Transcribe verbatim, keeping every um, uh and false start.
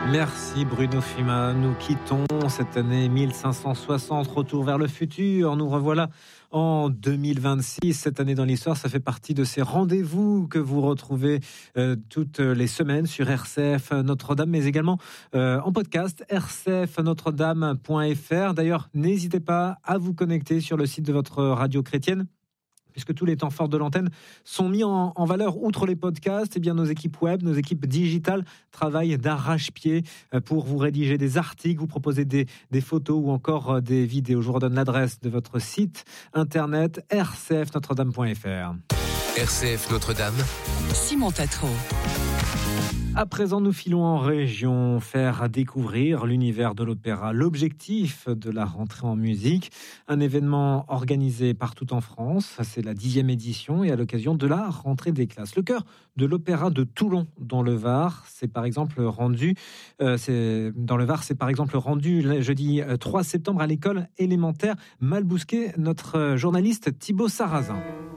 Merci Bruno Fima. Nous quittons cette année mille cinq cent soixante, retour vers le futur. Nous revoilà en deux mille vingt-six. Cette année dans l'histoire, ça fait partie de ces rendez-vous que vous retrouvez euh, toutes les semaines sur R C F Notre-Dame, mais également euh, en podcast r c f notre dame point f r. D'ailleurs, n'hésitez pas à vous connecter sur le site de votre radio chrétienne, puisque tous les temps forts de l'antenne sont mis en, en valeur. Outre les podcasts, eh bien, nos équipes web, nos équipes digitales travaillent d'arrache-pied pour vous rédiger des articles, vous proposer des, des photos ou encore des vidéos. Je vous redonne l'adresse de votre site internet r c f notre dame point f r. R C F Notre-Dame, Simon Tatro. À présent, nous filons en région, faire découvrir l'univers de l'opéra. L'objectif de la rentrée en musique, un événement organisé partout en France. C'est la dixième édition et à l'occasion de la rentrée des classes. Le chœur de l'opéra de Toulon, dans le Var, c'est par exemple rendu, euh, c'est, dans le Var, c'est par exemple rendu jeudi trois septembre à l'école élémentaire Malbousquet. Notre journaliste Thibaut Sarrazin.